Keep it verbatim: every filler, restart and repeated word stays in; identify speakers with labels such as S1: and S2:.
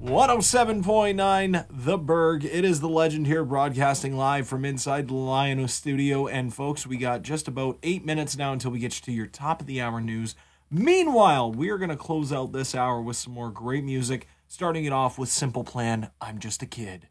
S1: one oh seven point nine The Berg. It is the legend here broadcasting live from inside the Lion Studio. And folks, we got just about eight minutes now until we get you to your top of the hour news. Meanwhile, we are going to close out this hour with some more great music, starting it off with Simple Plan, I'm Just a Kid.